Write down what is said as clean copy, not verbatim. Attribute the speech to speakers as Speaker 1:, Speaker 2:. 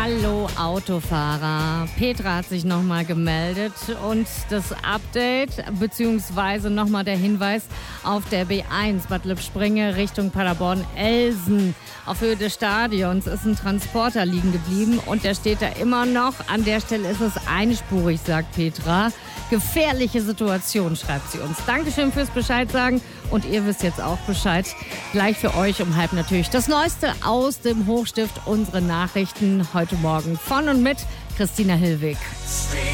Speaker 1: Hallo Autofahrer. Petra hat sich nochmal gemeldet und das Update beziehungsweise nochmal der Hinweis auf der B1 Bad Lippspringe Richtung Paderborn-Elsen. Auf Höhe des Stadions ist ein Transporter liegen geblieben und der steht da immer noch. An der Stelle ist es einspurig, sagt Petra. Gefährliche Situation, schreibt sie uns. Dankeschön fürs Bescheid sagen und ihr wisst jetzt auch Bescheid. Gleich für euch um 12 natürlich das Neueste aus dem Hochstift, unsere Nachrichten heute Morgen von und mit Christina Hillwig.